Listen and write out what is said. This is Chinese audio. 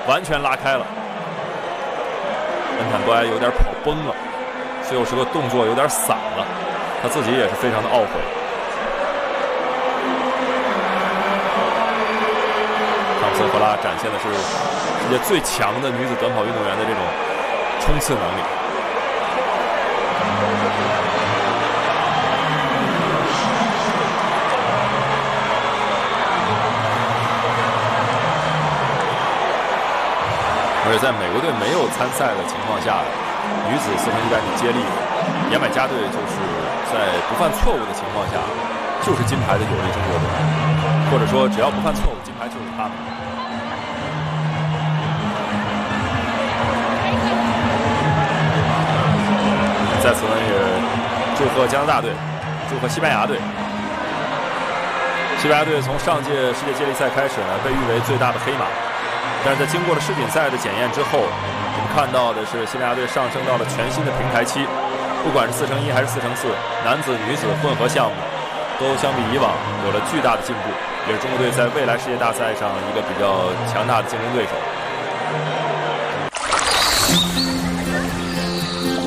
完全拉开了。恩坦布埃有点跑崩了，最后时刻动作有点散了，他自己也是非常的懊悔。汤普森·赫拉展现的是世界最强的女子短跑运动员的这种冲刺能力。而且在美国队没有参赛的情况下，女子4x100米接力，牙买加队就是在不犯错误的情况下，就是金牌的有力争夺者，或者说只要不犯错误，金牌就是他们。在此呢，也祝贺加拿大队，祝贺西班牙队。西班牙队从上届世界接力赛开始呢，被誉为最大的黑马。但是在经过了世锦赛的检验之后，我们看到的是西班牙队上升到了全新的平台期，不管是4x1还是4x4，男子、女子混合项目都相比以往有了巨大的进步，也是中国队在未来世界大赛上一个比较强大的竞争对手。